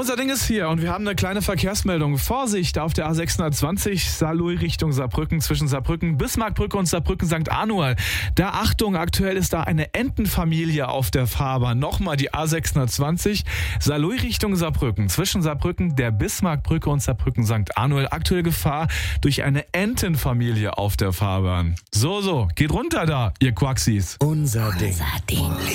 Unser Ding ist hier und wir haben eine kleine Verkehrsmeldung. Vorsicht auf der A620 Saarlouis Richtung Saarbrücken, zwischen Saarbrücken, Bismarckbrücke und Saarbrücken St. Anual. Da Achtung, aktuell ist da eine Entenfamilie auf der Fahrbahn. Nochmal die A620 Saarlouis Richtung Saarbrücken, zwischen Saarbrücken, der Bismarckbrücke und Saarbrücken St. Anual. Aktuelle Gefahr durch eine Entenfamilie auf der Fahrbahn. So, geht runter da, ihr Quaxis. Unser Ding.